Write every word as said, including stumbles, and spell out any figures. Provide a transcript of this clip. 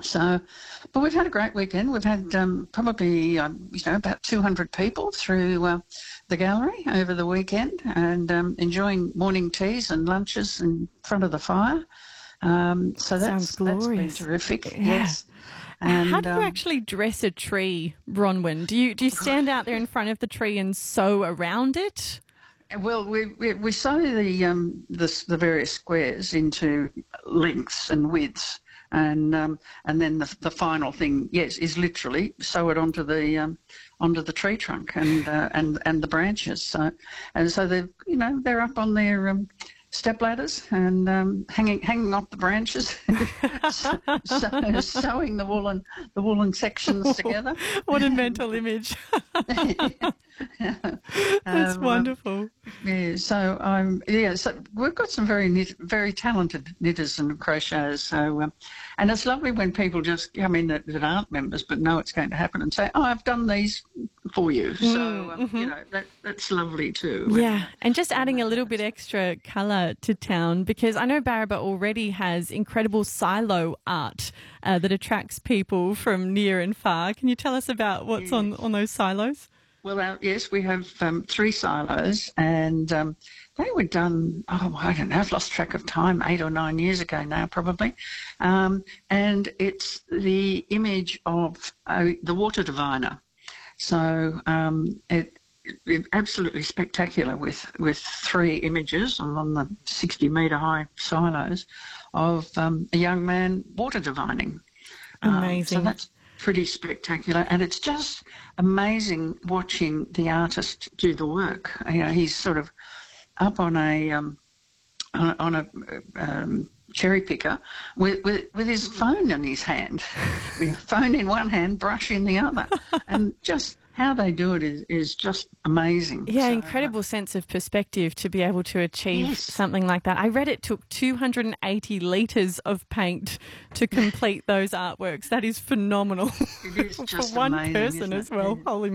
So, but we've had a great weekend. We've had um, probably, um, you know, about two hundred people through uh, the gallery over the weekend and um, enjoying morning teas and lunches in front of the fire. Um, so Sounds that's that's been glorious. terrific. Yeah. Yes. How And do you um, actually dress a tree, Bronwyn? Do you do you stand out there in front of the tree and sew around it? well, we, we we sew the um the the various squares into lengths and widths, and um and then the the final thing, yes, is literally sew it onto the um onto the tree trunk and uh, and and the branches. So and so they you know they're up on their um, step ladders and um, hanging hanging off the branches, so, so, sewing the woolen the woolen sections together. What a mental image. That's um, um, wonderful. Yeah, so um, yeah, so we've got some very knit, very talented knitters and crocheters. So, um, and it's lovely when people just come in that, that aren't members but know it's going to happen and say, "Oh, I've done these for you." So, um, Mm-hmm. you know, that that's lovely too. Yeah, and just adding a little bit extra colour to town, because I know Barraba already has incredible silo art uh, that attracts people from near and far. Can you tell us about what's Yeah. on, on those silos? Well, uh, yes, we have um, three silos, and um, they were done, oh, I don't know, I've lost track of time, eight or nine years ago now, probably. Um, and it's the image of uh, the water diviner. So um, it, it absolutely spectacular with, with three images on the sixty metre high silos of um, a young man water divining. Amazing. Um, so that's pretty spectacular, and it's just amazing watching the artist do the work. You know, he's sort of up on a um, on a, on a um, cherry picker with, with with his phone in his hand, with phone in one hand, brush in the other, and just how they do it is, is just amazing. Yeah, So, incredible sense of perspective to be able to achieve Yes. something like that. I read it took two hundred eighty litres of paint to complete those artworks. That is phenomenal. It is For just one amazing, person isn't as it? well. Yeah. Holy